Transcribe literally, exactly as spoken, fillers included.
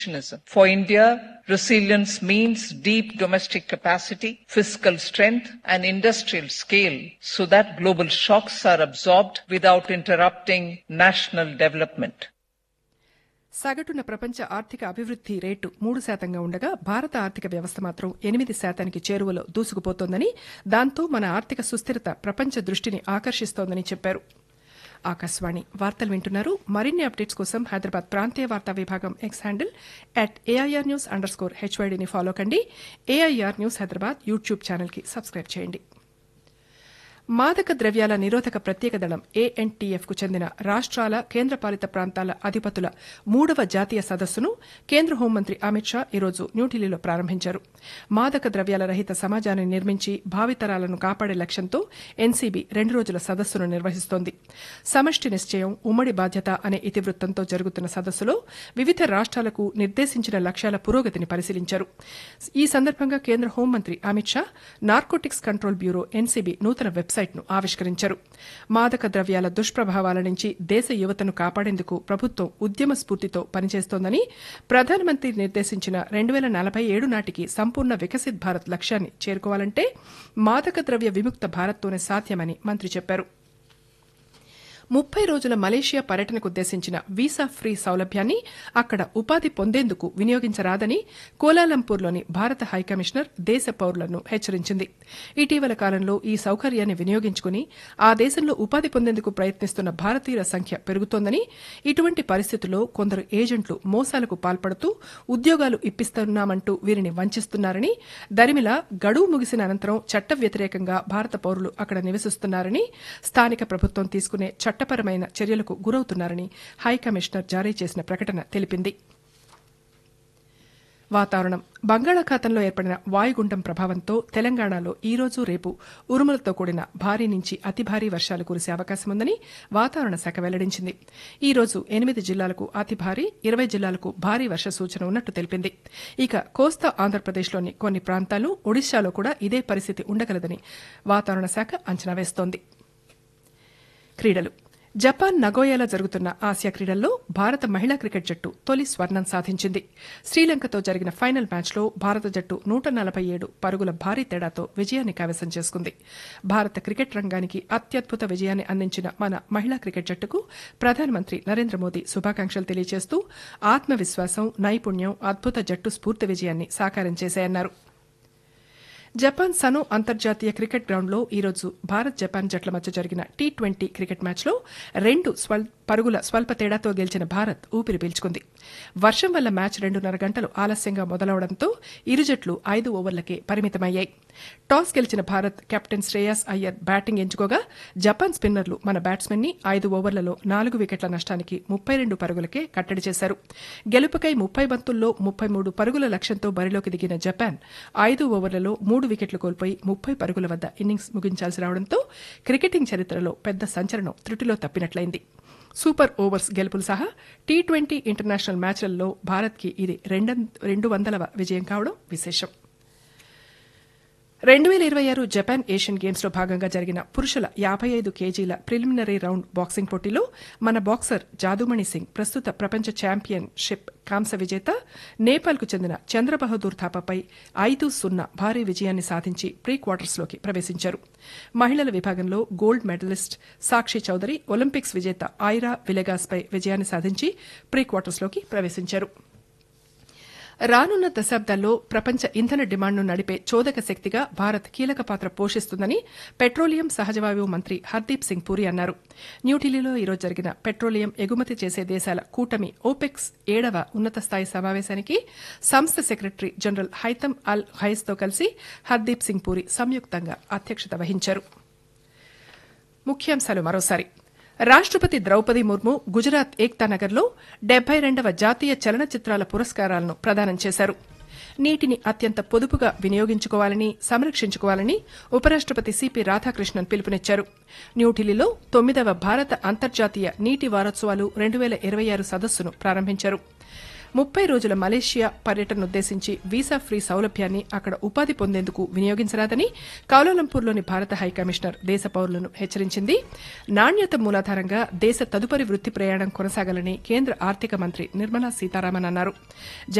For India, resilience means deep domestic capacity, fiscal strength, and industrial scale so that global shocks are absorbed without interrupting national development. సగటున ప్రపంచ ఆర్థిక అభివృద్ది rate మూడు శాతంగా ఉండగా భారత ఆర్థిక వ్యవస్థ మాత్రం ఎనిమిది శాతానికి చేరువలో దూసుకుపోతోందని, దాంతో మన ఆర్థిక సుస్థిరత ప్రపంచ దృష్టిని ఆకర్షిస్తోందని చెప్పారు. ఆకాశవాణి వార్తలు వింటున్నారు. మరిన్ని అప్డేట్స్ కోసం హైదరాబాద్ ప్రాంతీయ వార్తా విభాగం X handle at AIR news under score హెచ్వైడీని follow కండి. ఏఐఆర్ న్యూస్ హైదరాబాద్ యూట్యూబ్ ఛానల్కి సబ్స్క్రైబ్ చేయండి. మాదక ద్రవ్యాల నిరోధక ప్రత్యేక దళం ఏఎన్టీఎఫ్ కు చెందిన రాష్ట్రాల కేంద్రపాలిత ప్రాంతాల అధిపతుల మూడవ జాతీయ సదస్సును కేంద్ర హోంమంత్రి అమిత్ షా ఈరోజు న్యూఢిల్లీలో ప్రారంభించారు. మాదక ద్రవ్యాల రహిత సమాజాన్ని నిర్మించి భావితరాలను కాపాడే లక్ష్యంతో ఎన్సీబీ రెండు రోజుల సదస్సును నిర్వహిస్తోంది. సమష్టి నిశ్చయం, ఉమ్మడి బాధ్యత అనే ఇతివృత్తంతో జరుగుతున్న సదస్సులో వివిధ రాష్ట్రాలకు నిర్దేశించిన లక్ష్యాల పురోగతిని పరిశీలించారు. ఈ సందర్భంగా కేంద్ర హోంమంత్రి Amit Shah narcotics control bureau NCB నూతన వెబ్సైట్ ను ఆవిష్కరించారు. మాదక ద్రవ్యాల దుష్ప్రభావాల నుంచి దేశ యువతను కాపాడేందుకు ప్రభుత్వం ఉద్యమ స్ఫూర్తితో పనిచేస్తోందని, ప్రధానమంత్రి నిర్దేశించిన రెండు వేల నలభై ఏడు నాటికి సంపూర్ణ వికసిత్ భారత్ లక్ష్యాన్ని చేరుకోవాలంటే మాదక ద్రవ్య విముక్త భారత్తోనే సాధ్యమని మంత్రి చెప్పారు. ముప్పై రోజుల మలేషియా పర్యటనకు ఉద్దేశించిన వీసా ఫ్రీ సౌలభ్యాన్ని అక్కడ ఉపాధి పొందేందుకు వినియోగించరాదని కోలాలంపూర్లోని భారత హైకమిషనర్ దేశ పౌరులను హెచ్చరించింది. ఇటీవల కాలంలో ఈ సౌకర్యాన్ని వినియోగించుకుని ఆ దేశంలో ఉపాధి పొందేందుకు ప్రయత్నిస్తున్న భారతీయుల సంఖ్య పెరుగుతోందని, ఇటువంటి పరిస్థితుల్లో కొందరు ఏజెంట్లు మోసాలకు పాల్పడుతూ ఉద్యోగాలు ఇప్పిస్తున్నామంటూ వీరిని వంచిస్తున్నారని, దరిమిలా గడువు ముగిసిన అనంతరం చట్ట వ్యతిరేకంగా భారత పౌరులు అక్కడ నివసిస్తున్నారని, స్థానిక ప్రభుత్వం తీసుకునే చట్టపరమైన చర్యలకు గురవుతున్నారని హైకమిషనర్ జారీ చేసిన ప్రకటన తెలిపింది. వాతావరణం. బంగాళాఖాతంలో ఏర్పడిన వాయుగుండం ప్రభావంతో తెలంగాణలో ఈ రోజు రేపు ఉరుములతో కూడిన భారీ నుంచి అతి భారీ వర్షాలు కురిసే అవకాశం ఉందని వాతావరణ శాఖ వెల్లడించింది. ఈ రోజు ఎనిమిది జిల్లాలకు అతి భారీ, ఇరవై జిల్లాలకు భారీ వర్ష సూచన ఉన్నట్టు తెలిపింది. ఇక కోస్తా ఆంధ్రప్రదేశ్లోని కొన్ని ప్రాంతాలు, ఒడిశాలో కూడా ఇదే పరిస్థితి ఉండగలదని వాతావరణ శాఖ అంచనా వేస్తోంది. క్రీడలు. జపాన్ నగోయాలో జరుగుతున్న ఆసియా క్రీడల్లో భారత మహిళా క్రికెట్ జట్టు తొలి స్వర్ణం సాధించింది. శ్రీలంకతో జరిగిన ఫైనల్ మ్యాచ్లో భారత జట్టు నూట నలభై ఏడు పరుగుల భారీ తేడాతో విజయాన్ని కైవసం చేసుకుంది. భారత క్రికెట్ రంగానికి అత్యద్భుత విజయాన్ని అందించిన మన మహిళా క్రికెట్ జట్టుకు ప్రధానమంత్రి నరేంద్ర మోదీ శుభాకాంక్షలు తెలియజేస్తూ ఆత్మవిశ్వాసం, నైపుణ్యం అద్భుత జట్టు స్ఫూర్తి విజయాన్ని సాకారం చేశాయన్నారు. జపాన్ సనో అంతర్జాతీయ క్రికెట్ గ్రౌండ్లో ఈరోజు భారత్ జపాన్ జట్ల మధ్య జరిగిన టీ ట్వంటీ క్రికెట్ మ్యాచ్లో రెండు పరుగుల స్వల్ప తేడాతో గెలిచిన భారత్ ఊపిరి పీల్చుకుంది. వర్షం వల్ల మ్యాచ్ రెండున్నర గంటలు ఆలస్యంగా మొదలవడంతో ఇరు జట్లు ఐదు ఓవర్లకే పరిమితమయ్యాయి. టాస్ గెలిచిన Bharat captain Shreyas Iyer batting ఎంచుకోగా, Japan స్పిన్నర్లు మన బ్యాట్స్మెన్ ని ఐదు ఓవర్లలో నాలుగు వికెట్ల నష్టానికి ముప్పై రెండు పరుగులకే కట్టడి చేశారు. గెలుపుకై ముప్పై బంతుల్లో ముప్పై మూడు పరుగుల లక్ష్యంతో బరిలోకి దిగిన జపాన్ ఐదు ఓవర్లలో మూడు వికెట్లు కోల్పోయి ముప్పై పరుగుల వద్ద ఇన్నింగ్స్ ముగించాల్సి రావడంతో క్రికెటింగ్ చరిత్రలో పెద్ద సంచలనం త్రుటిలో తప్పినట్లయింది. సూపర్ ఓవర్స్ గెలుపులు సహా టీ ట్వంటీ ఇంటర్నేషనల్ మ్యాచ్లలో భారత్కి ఇది రెండు వందలవ విజయం కావడం విశేషం. రెండు వేల ఇరవై ఆరు జపాన్ ఏషియన్ గేమ్స్ లో భాగంగా జరిగిన పురుషుల యాభై ఐదు కేజీల ప్రిలిమినరీ రౌండ్ బాక్సింగ్ పోటీలో మన బాక్సర్ జాదుమణి సింగ్ ప్రస్తుత ప్రపంచ ఛాంపియన్ షిప్ కాంస్య విజేత నేపాల్కు చెందిన చంద్రబహదూర్ థాపాపై ఐదు సున్నా భారీ విజయాన్ని సాధించి ప్రీ క్వార్టర్స్లోకి ప్రవేశించారు. మహిళల విభాగంలో గోల్డ్ మెడలిస్ట్ సాక్షి చౌదరి ఒలింపిక్స్ విజేత ఐరా విలెగాస్పై విజయాన్ని సాధించి ప్రీ క్వార్టర్స్లోకి ప్రవేశించారు. రానున్న దశాబ్దాల్లో ప్రపంచ ఇంధన డిమాండ్ను నడిపే చోదక శక్తిగా భారత్ కీలక పాత్ర పోషిస్తుందని పెట్రోలియం సహజవాయువు మంత్రి హర్దీప్ సింగ్ పూరి అన్నారు. న్యూఢిల్లీలో ఈరోజు జరిగిన పెట్రోలియం ఎగుమతి చేసే దేశాల కూటమి ఓపెక్స్ ఏడవ ఉన్నత స్థాయి సమావేశానికి సంస్థ సెక్రటరీ జనరల్ హైతమ్ అల్ హైస్తో కలిసి హర్దీప్ సింగ్ పూరి సంయుక్తంగా అధ్యక్షత వహించారు. ముఖ్యాంశాలు మరోసారి. రాష్టపతి ద్రౌపది ముర్ము గుజరాత్ ఏక్తా నగర్లో డెబ్బై రెండవ జాతీయ చలనచిత్రాల పురస్కారాలను ప్రదానం చేశారు. నీటిని అత్యంత పొదుపుగా వినియోగించుకోవాలని, సంరక్షించుకోవాలని ఉపరాష్టపతి సిపి రాధాకృష్ణన్ పిలుపునిచ్చారు. న్యూఢిల్లీలో తొమ్మిదవ భారత అంతర్జాతీయ నీటి వారోత్సవాలు రెండు వేల ఇరవై ఆరు సదస్సును ప్రారంభించారు. ముప్పై రోజుల మలేషియా పర్యటననుద్దేశించి వీసా ఫ్రీ సౌలభ్యాన్ని అక్కడ ఉపాధి పొందేందుకు వినియోగించరాదని కౌలాలంపూర్లోని భారత హైకమిషనర్ దేశ పౌరులను హెచ్చరించింది. నాణ్యత మూలాధారంగా దేశ తదుపరి వృత్తి ప్రయాణం కొనసాగాలని కేంద్ర ఆర్థిక మంత్రి నిర్మలా సీతారామన్ అన్నారు.